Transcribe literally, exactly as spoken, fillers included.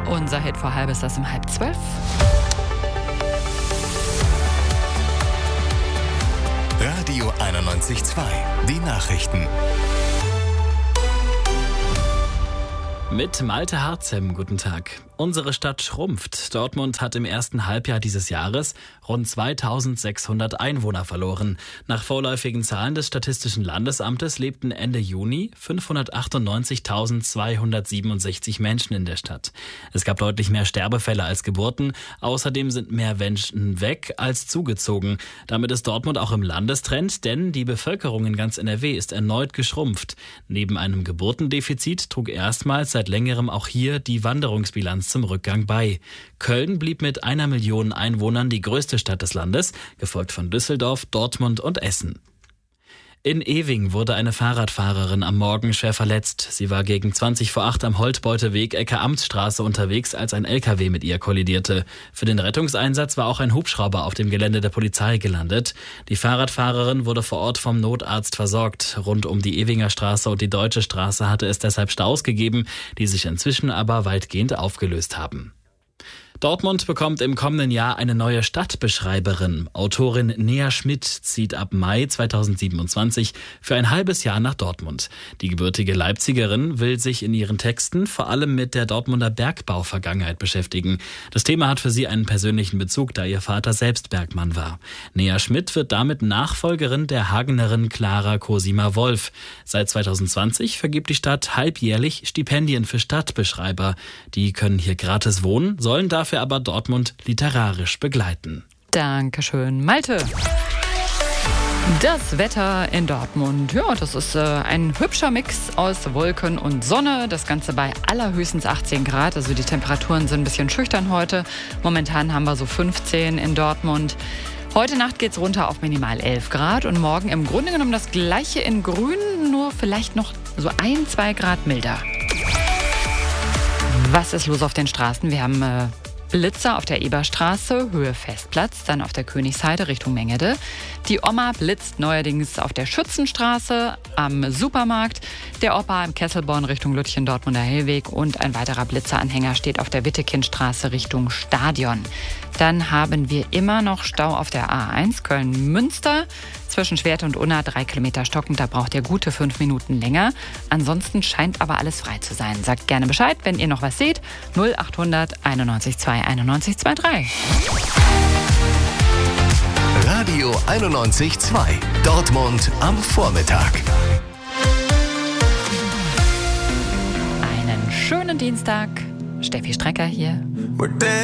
Unser Hit vor halb ist das um halb zwölf. Radio einundneunzig Komma zwei, die Nachrichten. Mit Malte Harzem, guten Tag. Unsere Stadt schrumpft. Dortmund hat im ersten Halbjahr dieses Jahres rund zweitausendsechshundert Einwohner verloren. Nach vorläufigen Zahlen des Statistischen Landesamtes lebten Ende Juni fünfhundertachtundneunzigtausendzweihundertsiebenundsechzig Menschen in der Stadt. Es gab deutlich mehr Sterbefälle als Geburten. Außerdem sind mehr Menschen weg als zugezogen. Damit ist Dortmund auch im Landestrend, denn die Bevölkerung in ganz N R W ist erneut geschrumpft. Neben einem Geburtendefizit trug erstmals seit längerem auch hier die Wanderungsbilanz zum Rückgang bei. Köln blieb mit einer Million Einwohnern die größte Stadt des Landes, gefolgt von Düsseldorf, Dortmund und Essen. In Ewing wurde eine Fahrradfahrerin am Morgen schwer verletzt. Sie war gegen zwanzig vor acht am Holtbeuteweg Ecke Amtsstraße unterwegs, als ein L K W mit ihr kollidierte. Für den Rettungseinsatz war auch ein Hubschrauber auf dem Gelände der Polizei gelandet. Die Fahrradfahrerin wurde vor Ort vom Notarzt versorgt. Rund um die Ewinger Straße und die Deutsche Straße hatte es deshalb Staus gegeben, die sich inzwischen aber weitgehend aufgelöst haben. Dortmund bekommt im kommenden Jahr eine neue Stadtbeschreiberin. Autorin Nea Schmidt zieht ab Mai zweitausendsiebenundzwanzig für ein halbes Jahr nach Dortmund. Die gebürtige Leipzigerin will sich in ihren Texten vor allem mit der Dortmunder Bergbau-Vergangenheit beschäftigen. Das Thema hat für sie einen persönlichen Bezug, da ihr Vater selbst Bergmann war. Nea Schmidt wird damit Nachfolgerin der Hagenerin Clara Cosima-Wolf. Seit zweitausendzwanzig vergibt die Stadt halbjährlich Stipendien für Stadtbeschreiber. Die können hier gratis wohnen, sollen dafür Dafür aber Dortmund literarisch begleiten. Dankeschön, Malte. Das Wetter in Dortmund, ja, das ist äh, ein hübscher Mix aus Wolken und Sonne. Das Ganze bei allerhöchstens achtzehn Grad. Also die Temperaturen sind ein bisschen schüchtern heute. Momentan haben wir so fünfzehn in Dortmund. Heute Nacht geht's runter auf minimal elf Grad und morgen im Grunde genommen das Gleiche in Grün, nur vielleicht noch so ein, zwei Grad milder. Was ist los auf den Straßen? Wir haben äh, Blitzer auf der Eberstraße, Höhe Festplatz, dann auf der Königsheide Richtung Mengede. Die Oma blitzt neuerdings auf der Schützenstraße am Supermarkt. Der Opa im Kesselborn Richtung Lütchen-Dortmunder Hellweg und ein weiterer Blitzeranhänger steht auf der Wittekindstraße Richtung Stadion. Dann haben wir immer noch Stau auf der A eins Köln-Münster. Zwischen Schwert und Unna drei Kilometer stockend, da braucht ihr gute fünf Minuten länger. Ansonsten scheint aber alles frei zu sein. Sagt gerne Bescheid, wenn ihr noch was seht. null achthundert einundneunzig zwei einundneunzig zweiunddreißig. Radio einundneunzig Komma zwei. Dortmund am Vormittag. Einen schönen Dienstag. Steffi Strecker hier.